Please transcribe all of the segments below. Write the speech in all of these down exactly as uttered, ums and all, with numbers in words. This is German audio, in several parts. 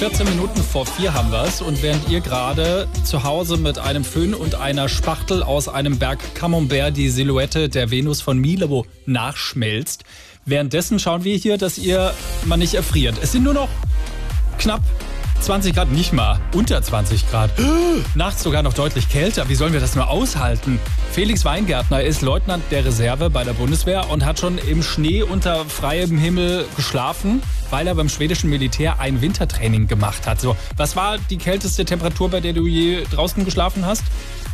vierzehn Minuten vor vier haben wir es. Und während ihr gerade zu Hause mit einem Föhn und einer Spachtel aus einem Berg Camembert die Silhouette der Venus von Milo nachschmelzt, währenddessen schauen wir hier, dass ihr mal nicht erfriert. Es sind nur noch knapp zwanzig Grad, nicht mal unter zwanzig Grad. Nachts sogar noch deutlich kälter. Wie sollen wir das nur aushalten? Felix Weingärtner ist Leutnant der Reserve bei der Bundeswehr und hat schon im Schnee unter freiem Himmel geschlafen, weil er beim schwedischen Militär ein Wintertraining gemacht hat. So, was war die kälteste Temperatur, bei der du je draußen geschlafen hast?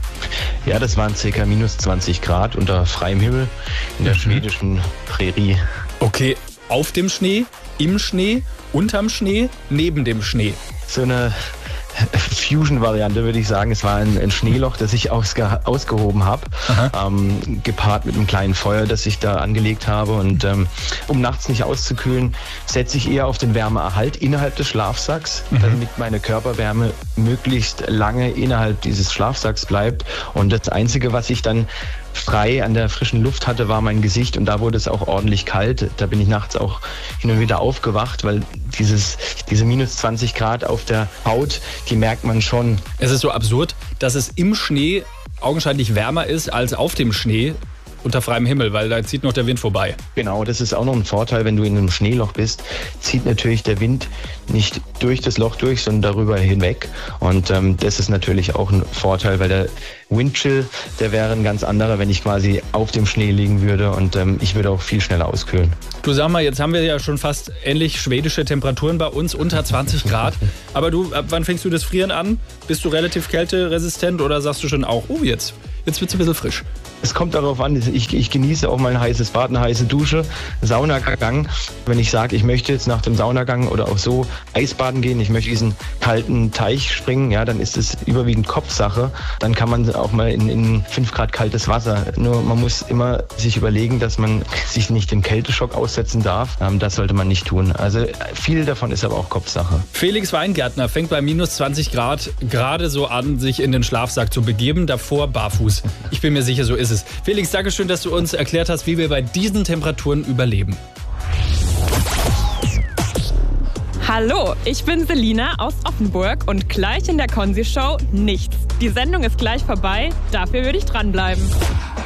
Ja, das waren ca. minus zwanzig Grad unter freiem Himmel in der mhm. schwedischen Prärie. Okay, auf dem Schnee, im Schnee, unterm Schnee, neben dem Schnee. So eine Fusion-Variante, würde ich sagen. Es war ein, ein Schneeloch, das ich ausge, ausgehoben habe, ähm, gepaart mit einem kleinen Feuer, das ich da angelegt habe. Und ähm, um nachts nicht auszukühlen, setze ich eher auf den Wärmeerhalt innerhalb des Schlafsacks, mhm. damit meine Körperwärme möglichst lange innerhalb dieses Schlafsacks bleibt. Und das Einzige, was ich dann frei an der frischen Luft hatte, war mein Gesicht, und da wurde es auch ordentlich kalt. Da bin ich nachts auch hin und wieder aufgewacht, weil dieses, diese minus zwanzig Grad auf der Haut, die merkt man schon. Es ist so absurd, dass es im Schnee augenscheinlich wärmer ist als auf dem Schnee unter freiem Himmel, weil da zieht noch der Wind vorbei. Genau, das ist auch noch ein Vorteil, wenn du in einem Schneeloch bist, zieht natürlich der Wind nicht durch das Loch durch, sondern darüber hinweg. Und ähm, das ist natürlich auch ein Vorteil, weil der Windchill, der wäre ein ganz anderer, wenn ich quasi auf dem Schnee liegen würde, und ähm, ich würde auch viel schneller auskühlen. Du, sag mal, jetzt haben wir ja schon fast ähnlich schwedische Temperaturen bei uns, unter zwanzig Grad. Aber du, ab wann fängst du das Frieren an? Bist du relativ kälteresistent oder sagst du schon auch, oh jetzt, jetzt wird's ein bisschen frisch? Es kommt darauf an, ich, ich genieße auch mal ein heißes Bad, eine heiße Dusche, Saunagang. Wenn ich sage, ich möchte jetzt nach dem Saunagang oder auch so Eisbaden gehen, ich möchte diesen kalten Teich springen, ja, dann ist es überwiegend Kopfsache. Dann kann man auch mal in, in fünf Grad kaltes Wasser. Nur man muss immer sich überlegen, dass man sich nicht dem Kälteschock aussetzen darf. Ähm, das sollte man nicht tun. Also viel davon ist aber auch Kopfsache. Felix Weingärtner fängt bei minus zwanzig Grad gerade so an, sich in den Schlafsack zu begeben, davor barfuß. Ich bin mir sicher, so ist es. Felix, danke schön, dass du uns erklärt hast, wie wir bei diesen Temperaturen überleben. Hallo, ich bin Selina aus Offenburg und gleich in der Konzi-Show nichts. Die Sendung ist gleich vorbei, dafür würde ich dranbleiben.